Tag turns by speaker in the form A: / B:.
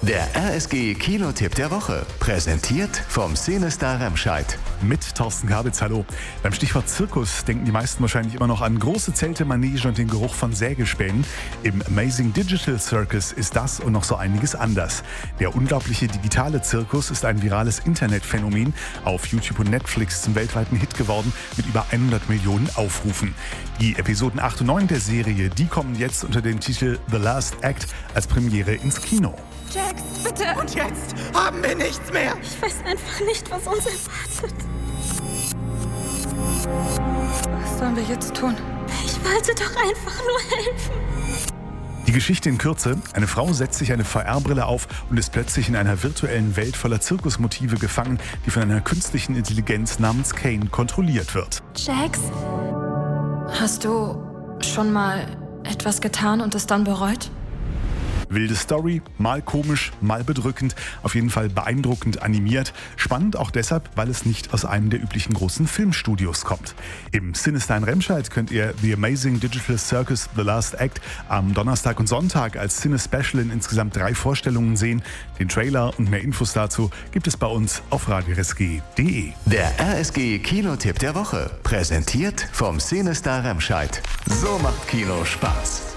A: Der RSG Kinotipp der Woche, präsentiert vom Cinestar Remscheid.
B: Mit Thorsten Kabitz, hallo. Beim Stichwort Zirkus denken die meisten wahrscheinlich immer noch an große Zelte, Manege und den Geruch von Sägespänen. Im Amazing Digital Circus ist das und noch so einiges anders. Der unglaubliche digitale Zirkus ist ein virales Internetphänomen, auf YouTube und Netflix zum weltweiten Hit geworden, mit über 100 Millionen Aufrufen. Die Episoden 8 und 9 der Serie, die kommen jetzt unter dem Titel The Last Act als Premiere ins Kino.
C: Jax, bitte!
D: Und jetzt haben wir nichts mehr!
C: Ich weiß einfach nicht, was uns erwartet. Was sollen wir jetzt tun? Ich wollte doch einfach nur helfen.
B: Die Geschichte in Kürze: Eine Frau setzt sich eine VR-Brille auf und ist plötzlich in einer virtuellen Welt voller Zirkusmotive gefangen, die von einer künstlichen Intelligenz namens Kane kontrolliert wird.
C: Jax? Hast du schon mal etwas getan und es dann bereut?
B: Wilde Story, mal komisch, mal bedrückend, auf jeden Fall beeindruckend animiert. Spannend auch deshalb, weil es nicht aus einem der üblichen großen Filmstudios kommt. Im Cinestar in Remscheid könnt ihr The Amazing Digital Circus The Last Act am Donnerstag und Sonntag als Cine-Special in insgesamt 3 Vorstellungen sehen. Den Trailer und mehr Infos dazu gibt es bei uns auf radiorsg.de.
A: Der RSG Kinotipp der Woche, präsentiert vom Cinestar Remscheid. So macht Kino Spaß.